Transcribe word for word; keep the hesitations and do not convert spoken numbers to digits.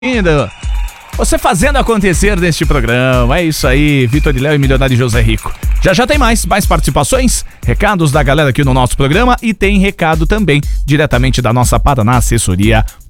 Ainda. Você fazendo acontecer neste programa. É isso aí, Vitor de Léo e Milionário José Rico. Já já tem mais, mais participações, recados da galera aqui no nosso programa e tem recado também diretamente da nossa Paraná Assessoria